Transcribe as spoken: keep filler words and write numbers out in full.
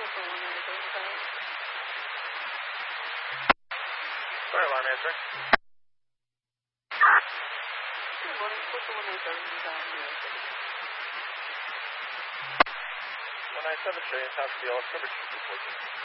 Sorry, alarm answer. Good morning, Special one eight seven down here. one nine seven, Cheyenne Townsville, coverage report.